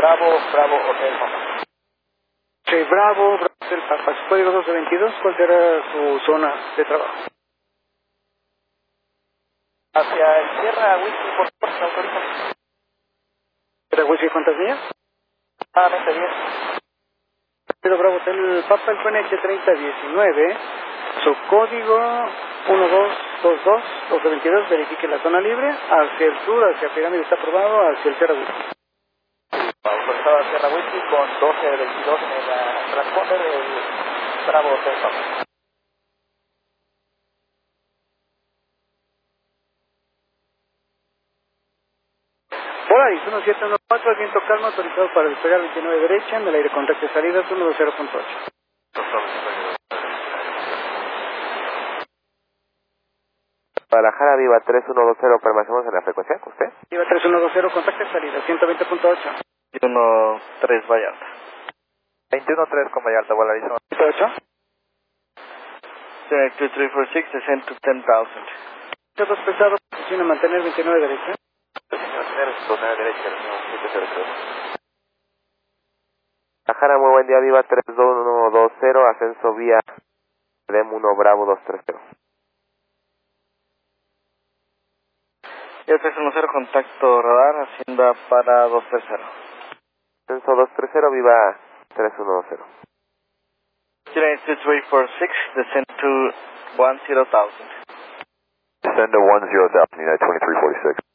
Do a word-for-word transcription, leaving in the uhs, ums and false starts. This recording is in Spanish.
Bravo, Bravo, Hotel Papa. Sí, Bravo, Bravo Hotel Papa. Su código doce veintidós, ¿cuál será su zona de trabajo? Hacia el Sierra Whisky, por favor, ¿me autoriza? ¿Sierra Whisky cuántas millas? Ah, no sé bien. Pero Bravo Hotel Papa, el P N H treinta diecinueve, su código uno dos dos dos, doce veintidós, verifique la zona libre, hacia el sur, hacia Pirámide está aprobado, hacia el Sierra Whisky. Autorizado a Sierra Whisky con doce veintidós en el transponder del Bravo Hotel Papa. Hola, uno siete uno cuatro, viento calma, autorizado para despegar veintinueve derecha, en el aire contacto de salida uno dos cero punto ocho. Guadalajara, Viva tres uno dos cero, permanecemos en la frecuencia, ¿usted? Viva tres uno dos cero, contacto de salida ciento veinte punto ocho. veintiuno tres Vallarta. veintiuno tres con Vallarta, Volarizón. ocho. Direct two three four six, descend to ten thousand. Datos pesados, posición mantener veintinueve derecha. Mantener derecha, siete cero cero. Guadalajara, muy buen día, Viva tres uno dos cero, ascenso vía D E M uno Bravo dos tres cero. Ya tres uno cero, contacto radar, Hacienda para dos tres cero. Ascenso dos tres cero, Viva tres uno dos cero. Direct two three four six, descend to one zero thousand. Descend to one zero thousand, United twenty-three forty-six.